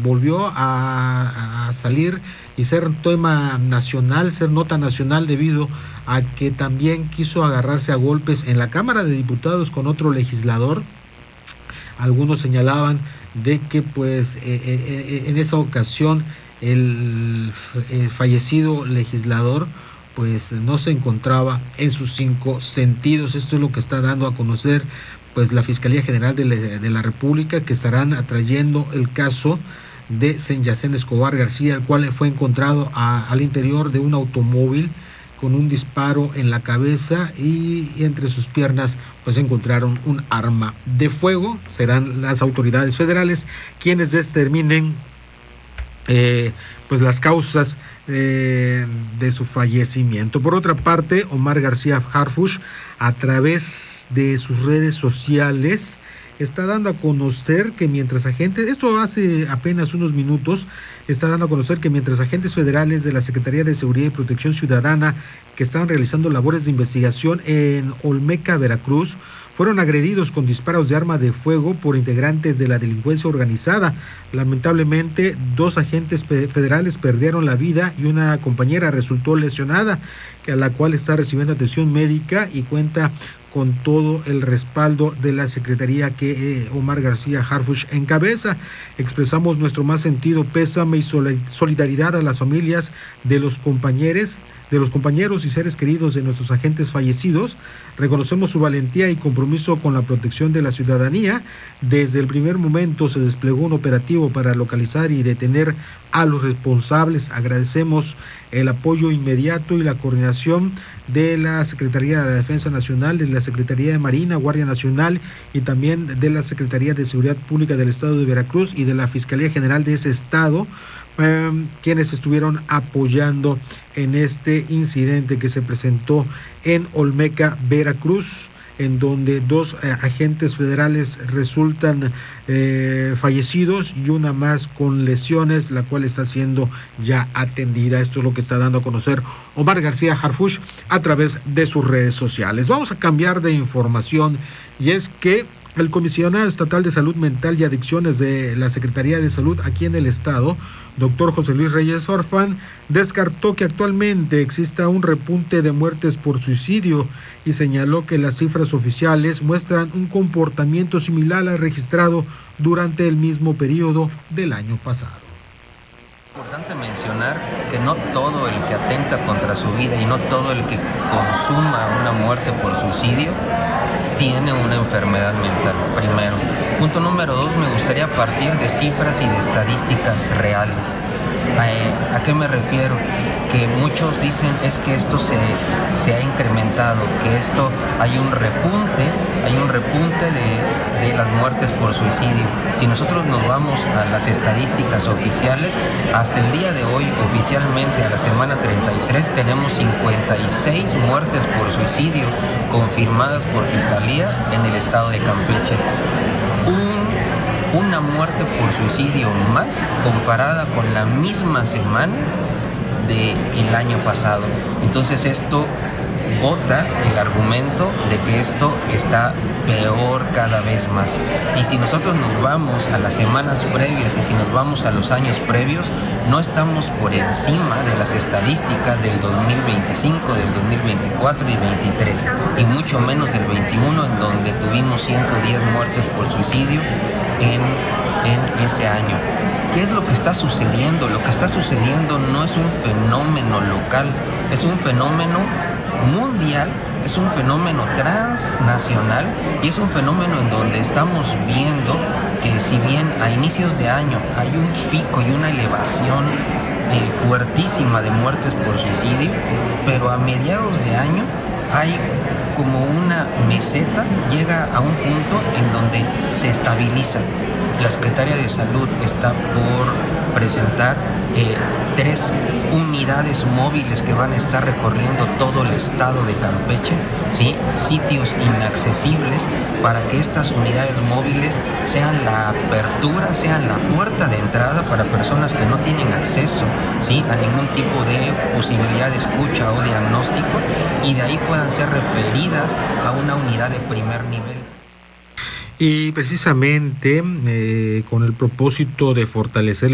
volvió a salir y ser tema nacional, ser nota nacional, debido a que también quiso agarrarse a golpes en la Cámara de Diputados con otro legislador. Algunos señalaban de que pues en esa ocasión el fallecido legislador pues no se encontraba en sus 5 sentidos. Esto es lo que está dando a conocer pues la Fiscalía General de la República, que estarán atrayendo el caso de Senyacén Escobar García, el cual fue encontrado al interior de un automóvil con un disparo en la cabeza, y entre sus piernas pues encontraron un arma de fuego. Serán las autoridades federales quienes determinen pues las causas de su fallecimiento. Por otra parte, Omar García Harfuch, a través de sus redes sociales, está dando a conocer que mientras agentes, esto hace apenas unos minutos, está dando a conocer que mientras agentes federales de la Secretaría de Seguridad y Protección Ciudadana, que estaban realizando labores de investigación en Olmeca, Veracruz, fueron agredidos con disparos de arma de fuego por integrantes de la delincuencia organizada. Lamentablemente, 2 agentes federales perdieron la vida y una compañera resultó lesionada, a la cual está recibiendo atención médica y cuenta con todo el respaldo de la Secretaría que Omar García Harfuch encabeza. Expresamos nuestro más sentido pésame y solidaridad a las familias de los compañeros y seres queridos de nuestros agentes fallecidos. Reconocemos su valentía y compromiso con la protección de la ciudadanía. Desde el primer momento se desplegó un operativo para localizar y detener a los responsables. Agradecemos el apoyo inmediato y la coordinación de la Secretaría de la Defensa Nacional, de la Secretaría de Marina, Guardia Nacional, y también de la Secretaría de Seguridad Pública del Estado de Veracruz y de la Fiscalía General de ese estado, quienes estuvieron apoyando en este incidente que se presentó en Olmeca, Veracruz, en donde 2 agentes federales resultan fallecidos y una más con lesiones, la cual está siendo ya atendida. Esto es lo que está dando a conocer Omar García Harfuch a través de sus redes sociales. Vamos a cambiar de información, y es que el comisionado estatal de Salud Mental y Adicciones de la Secretaría de Salud aquí en el estado, doctor José Luis Reyes Farfán, descartó que actualmente exista un repunte de muertes por suicidio y señaló que las cifras oficiales muestran un comportamiento similar al registrado durante el mismo periodo del año pasado. Es importante mencionar que no todo el que atenta contra su vida y no todo el que consuma una muerte por suicidio tiene una enfermedad mental, primero. Punto número 2, me gustaría partir de cifras y de estadísticas reales. ¿A qué me refiero? Que muchos dicen es que esto se ha incrementado, que esto hay un repunte de las muertes por suicidio. Si nosotros nos vamos a las estadísticas oficiales, hasta el día de hoy, oficialmente a la semana 33, tenemos 56 muertes por suicidio confirmadas por Fiscalía en el estado de Campeche. Una muerte por suicidio más comparada con la misma semana del año pasado. Entonces esto bota el argumento de que esto está peor cada vez más. Y si nosotros nos vamos a las semanas previas y si nos vamos a los años previos, no estamos por encima de las estadísticas del 2025, del 2024 y 23, y mucho menos del 21, en donde tuvimos 110 muertes por suicidio en ese año. ¿Qué es lo que está sucediendo? Lo que está sucediendo no es un fenómeno local, es un fenómeno mundial, es un fenómeno transnacional y es un fenómeno en donde estamos viendo que si bien a inicios de año hay un pico y una elevación fuertísima de muertes por suicidio, pero a mediados de año hay como una meseta, llega a un punto en donde se estabiliza. La Secretaría de Salud está por presentar 3 unidades móviles que van a estar recorriendo todo el estado de Campeche, ¿sí? Sitios inaccesibles, para que estas unidades móviles sean la apertura, sean la puerta de entrada para personas que no tienen acceso, ¿sí?, a ningún tipo de posibilidad de escucha o diagnóstico, y de ahí puedan ser referidas a una unidad de primer nivel. Y precisamente con el propósito de fortalecer